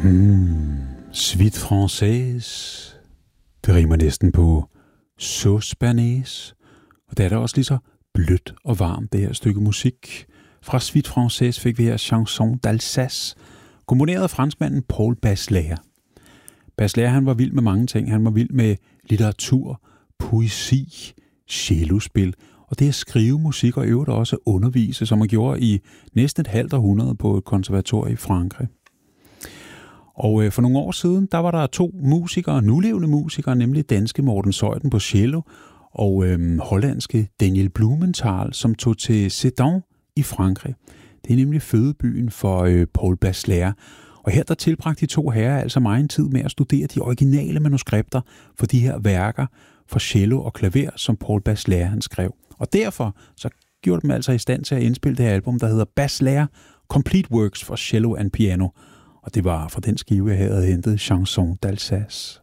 Suite Française. Det rimer næsten på sauce bernaise. Og det er da også lige så blødt og varmt, det her stykke musik. Fra Suite Française fik vi her Chanson d'Alsace, komponeret af franskmanden Paul Baselaire. Baselaire, han var vild med mange ting. Han var vild med litteratur, poesi, cellospil, og det at skrive musik og øvrigt også undervise, som han gjorde i næsten et halvt århundrede på et konservatorium i Frankrig. Og for nogle år siden, der var der to musikere, nulevende musikere, nemlig danske Morten Zeuthen på cello og hollandske Daniel Blumenthal, som tog til Sedan i Frankrig. Det er nemlig fødebyen for Paul Baselaire. Og her der tilbragte de to herrer altså meget tid med at studere de originale manuskripter for de her værker for cello og klaver, som Paul Baselaire han skrev. Og derfor så gjorde dem altså i stand til at indspille det her album, der hedder Baselaire Complete Works for Cello and Piano. Og det var fra den skive, jeg havde hentet Chanson d'Alsace.